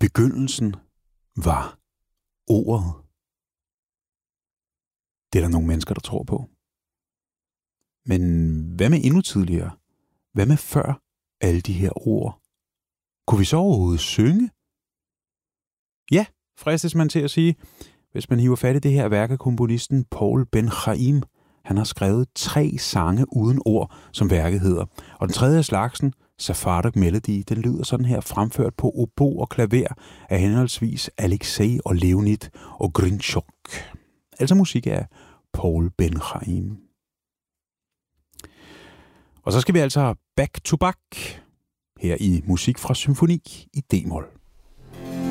begyndelsen var ordet. Det er der nogle mennesker, der tror på. Men hvad med endnu tidligere? Hvad med før alle de her ord? Kunne vi så overhovedet synge? Ja, fristes man til at sige, hvis man hiver fat i det her værk af komponisten Paul Ben-Chaim. Han har skrevet 3 sange uden ord, som værket hedder. Og den tredje af slagsen, Sephardic Melody, den lyder sådan her, fremført på obo og klaver af henholdsvis Alexei og Leonid og Grinchuk. Altså musik af Paul Ben-Chaim. Og så skal vi altså back to back her i musik fra symfoni i D-mol.